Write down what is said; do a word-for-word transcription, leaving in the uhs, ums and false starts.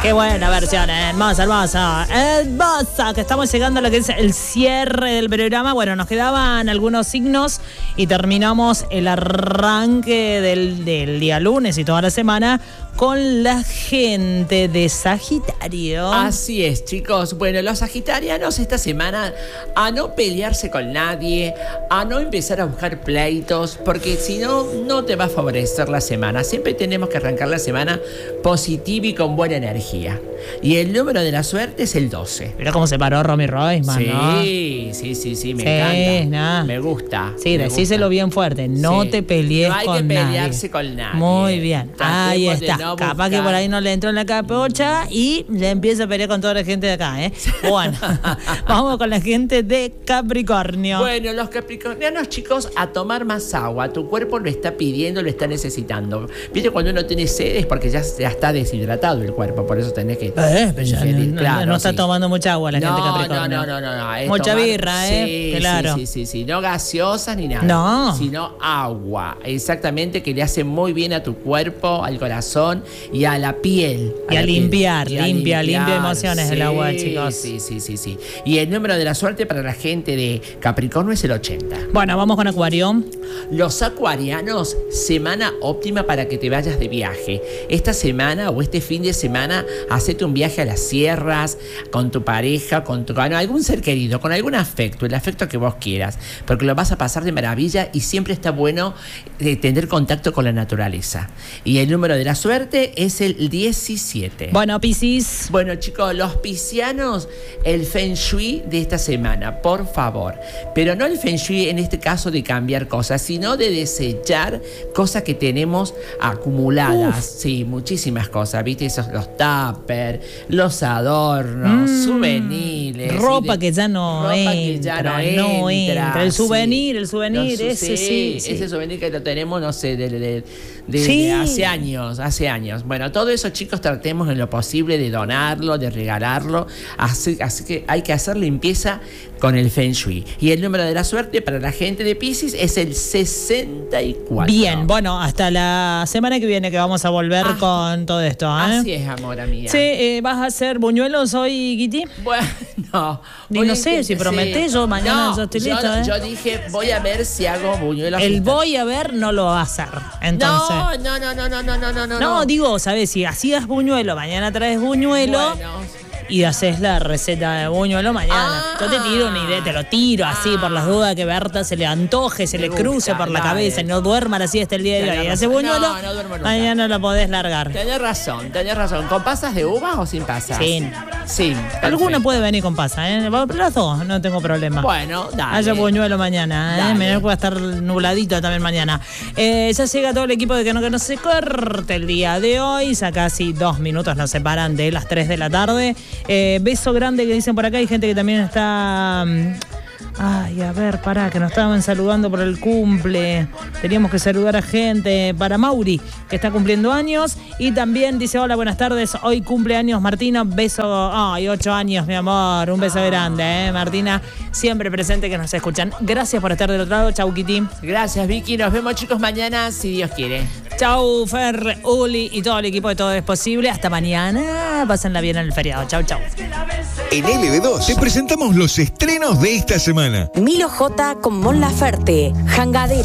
Qué buena versión, ¿eh? hermosa, hermosa. Hermosa, que estamos llegando a lo que es el cierre del programa. Bueno, nos quedaban algunos signos y terminamos el arranque del, del día lunes y toda la semana con la gente de Sagitario. Así es, chicos. Bueno, los sagitarianos esta semana a no pelearse con nadie, a no empezar a buscar pleitos, porque si no, no te va a favorecer la semana. Siempre tenemos que arrancar la semana positiva y con buena energía. Y el número de la suerte es el doce. Mira cómo se paró Romy Roisman, sí, ¿no? Sí, sí, sí, sí, me sí, encanta. No. Me gusta. Sí, me decíselo gusta. bien fuerte. No sí. te pelees con nadie. No hay que pelearse nadie. con nadie. Muy bien. Tratemos ahí está. No Capaz buscar. que por ahí no le entró en la capocha y le empieza a pelear con toda la gente de acá, ¿eh? Bueno, vamos con la gente de Capricornio. Bueno, los capricornianos, chicos, a tomar más agua. Tu cuerpo lo está pidiendo, lo está necesitando. Viste, cuando uno tiene sed es porque ya, ya está deshidratado el cuerpo. Por eso tenés que... Eh, pero ya no, claro, no está sí. tomando mucha agua la no, gente de Capricornio. No, no, no, no. no. Mucha tomar, birra, ¿eh? Sí, claro. Sí, sí, sí, sí. No gaseosas ni nada. No. Sino agua. Exactamente, que le hace muy bien a tu cuerpo, al corazón y a la piel. Y a, a limpiar, piel. limpia, a limpiar. limpia emociones sí, el agua, chicos. Sí, sí, sí, sí. Y el número de la suerte para la gente de Capricornio es el ochenta. Bueno, vamos con Acuario. Los acuarianos, semana óptima para que te vayas de viaje. Esta semana o este fin de semana, hacete un viaje a las sierras, con tu pareja, con, tu, con algún ser querido, con algún afecto, el afecto que vos quieras, porque lo vas a pasar de maravilla y siempre está bueno eh, tener contacto con la naturaleza. Y el número de la suerte es el diecisiete. Bueno, Piscis. Bueno, chicos, los piscianos, el Feng Shui de esta semana, por favor. Pero no el Feng Shui en este caso de cambiar cosas, sino de desechar cosas que tenemos acumuladas. Uf. Sí, muchísimas cosas, ¿viste? Esos, los tuppers, los adornos, mm, souvenirs. Ropa de, que ya no ropa entra, que ya no, no entra. entra. El souvenir, sí. el souvenir, los, ese sí, sí. Ese souvenir que lo tenemos, no sé, de, de, de, sí. de hace años, hace años. Bueno, todo eso, chicos, tratemos en lo posible de donarlo, de regalarlo. Así, así que hay que hacer limpieza con el Feng Shui. Y el número de la suerte para la gente de Piscis es el sesenta y cuatro. Bien, bueno, hasta la semana que viene que vamos a volver ah, con todo esto, ¿eh? Así es, amor mía. Sí, eh, ¿vas a hacer buñuelos hoy, Kitty? Bueno, no. Ni no sé, que, si prometés, sí. yo mañana no, yo estoy yo, listo, ¿eh? Yo dije, voy a ver si hago buñuelos. El voy a ver no lo va a hacer, entonces. No, no, no, no, no, no, no, no. No, digo, ¿sabes? Si hacías buñuelo, mañana traes buñuelo. Bueno. Y haces la receta de buñuelo mañana. Ah, yo te tiro una idea, te lo tiro así ah, por las dudas que Berta se le antoje, se le gusta, cruce por la dale. cabeza y no duerma así hasta el día de hoy. Y hace buñuelo, no, no duermo nunca. Mañana lo podés largar. Tenés razón, tenés razón. ¿Con pasas de uvas o sin pasas? Sin. Sin. Alguna puede venir con pasas, ¿eh? Las dos, no tengo problema. Bueno, dale. Haya buñuelo mañana, ¿eh? Menos puede estar nubladito también mañana. Eh, ya llega todo el equipo de que no, que no se corte el día de hoy. Ya casi dos minutos nos separan de las tres de la tarde. Eh, beso grande que dicen por acá. Hay gente que también está... Ay, a ver, pará, que nos estaban saludando por el cumple. Teníamos que saludar a gente. Para Mauri, que está cumpliendo años. Y también dice, hola, buenas tardes. Hoy cumpleaños Martina. Beso, ay, ocho años, mi amor. Un beso grande, ¿eh? Martina, siempre presente que nos escuchan. Gracias por estar del otro lado. Chau, Kitty. Gracias, Vicky. Nos vemos, chicos, mañana, si Dios quiere. Chau, Fer, Uli y todo el equipo de Todo es Posible. Hasta mañana. Pásenla bien en el feriado. Chau, chau. En L B dos te presentamos los estrenos de esta semana. Milo J con Mon Laferte, Jangadera.